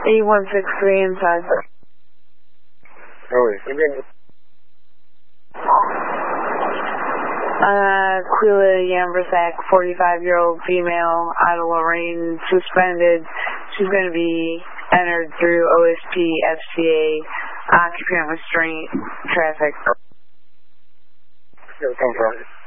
8163 inside. No worries. Quila Yambersack, 45-year-old female, out of Lorraine, suspended. She's going to be entered through OSP, FCA, occupant restraint, traffic. Come from